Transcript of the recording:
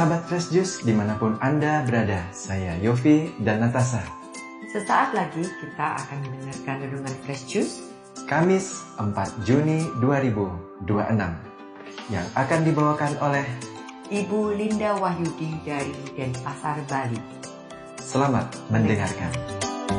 Sahabat Fresh Juice dimanapun Anda berada, saya Yofi dan Natasha. Sesaat lagi kita akan mendengarkan renungan Fresh Juice Kamis 4 Juni 2026 yang akan dibawakan oleh Ibu Linda Wahyudi dari Denpasar, Bali. Selamat mendengarkan.